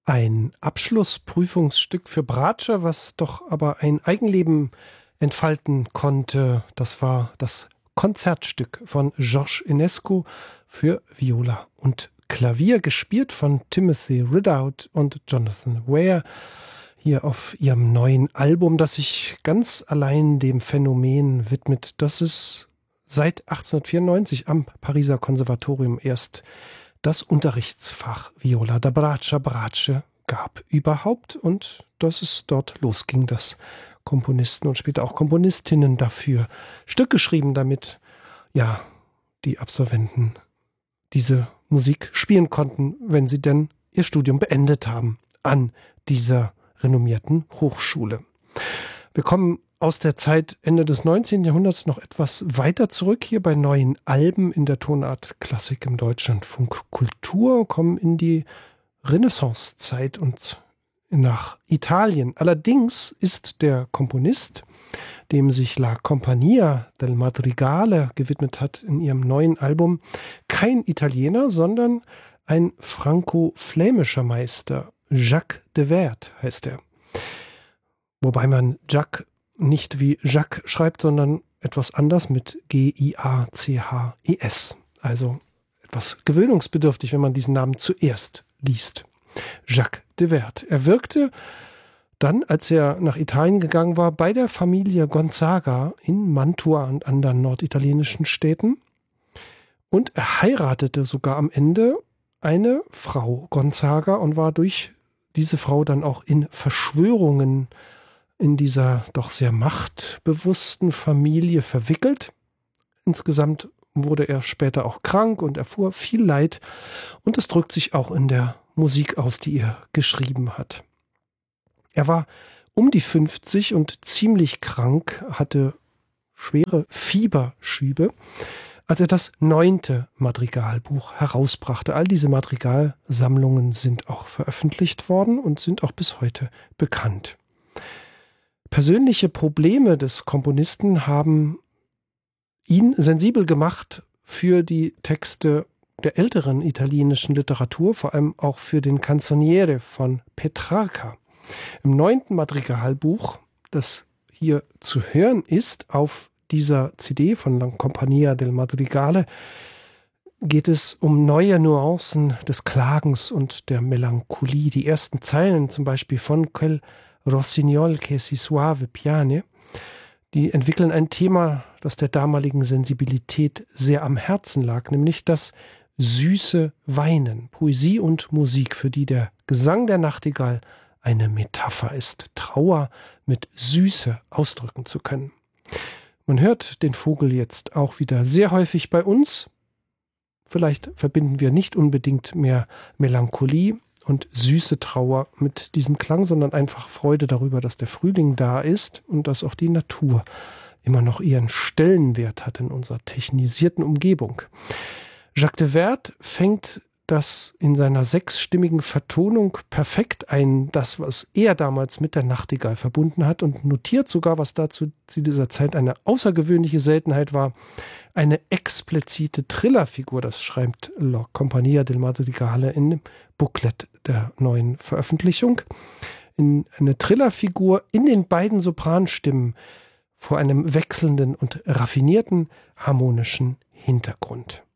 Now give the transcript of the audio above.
Ein Abschlussprüfungsstück für Bratsche, was doch aber ein Eigenleben entfalten konnte. Das war das Konzertstück von Georges Enescu für Viola und Klavier, gespielt von Timothy Ridout und Jonathan Weir, hier auf ihrem neuen Album, das sich ganz allein dem Phänomen widmet, dass es seit 1894 am Pariser Konservatorium erst das Unterrichtsfach Viola da Bratsche gab überhaupt und dass es dort losging, dass Komponisten und später auch Komponistinnen dafür Stück geschrieben, damit ja die Absolventen diese Musik spielen konnten, wenn sie denn ihr Studium beendet haben an dieser renommierten Hochschule. Wir kommen aus der Zeit Ende des 19. Jahrhunderts noch etwas weiter zurück, hier bei neuen Alben in der Tonart Klassik im Deutschlandfunk Kultur, kommen in die Renaissancezeit und nach Italien. Allerdings ist der Komponist, dem sich La Compagnia del Madrigale gewidmet hat in ihrem neuen Album, kein Italiener, sondern ein franco-flämischer Meister. Jacques de Werd heißt er. Wobei man Jacques nicht wie Jacques schreibt, sondern etwas anders mit Giaches. Also etwas gewöhnungsbedürftig, wenn man diesen Namen zuerst liest. Jacques de Werd. Er wirkte dann, als er nach Italien gegangen war, bei der Familie Gonzaga in Mantua und anderen norditalienischen Städten. Und er heiratete sogar am Ende eine Frau Gonzaga und war durch diese Frau dann auch in Verschwörungen in dieser doch sehr machtbewussten Familie verwickelt. Insgesamt wurde er später auch krank und erfuhr viel Leid. Und es drückt sich auch in der Musik aus, die er geschrieben hat. Er war um die 50 und ziemlich krank, hatte schwere Fieberschübe, als er das 9. Madrigalbuch herausbrachte. All diese Madrigalsammlungen sind auch veröffentlicht worden und sind auch bis heute bekannt. Persönliche Probleme des Komponisten haben ihn sensibel gemacht für die Texte der älteren italienischen Literatur, vor allem auch für den Canzoniere von Petrarca. Im 9. Madrigalbuch, das hier zu hören ist auf dieser CD von La Compagnia del Madrigale, geht es um neue Nuancen des Klagens und der Melancholie. Die ersten Zeilen zum Beispiel von Quel Rossignol che si suave piane, die entwickeln ein Thema, das der damaligen Sensibilität sehr am Herzen lag, nämlich das süße Weinen, Poesie und Musik, für die der Gesang der Nachtigall eine Metapher ist, Trauer mit Süße ausdrücken zu können. Man hört den Vogel jetzt auch wieder sehr häufig bei uns. Vielleicht verbinden wir nicht unbedingt mehr Melancholie und süße Trauer mit diesem Klang, sondern einfach Freude darüber, dass der Frühling da ist und dass auch die Natur immer noch ihren Stellenwert hat in unserer technisierten Umgebung. Jacques de Werd fängt das in seiner 6-stimmigen Vertonung perfekt ein, das, was er damals mit der Nachtigall verbunden hat, und notiert sogar, was dazu zu dieser Zeit eine außergewöhnliche Seltenheit war, eine explizite Trillerfigur. Das schreibt La Compagnia del Madrigale in dem Booklet der neuen Veröffentlichung. Eine Trillerfigur in den beiden Sopranstimmen vor einem wechselnden und raffinierten harmonischen Hintergrund.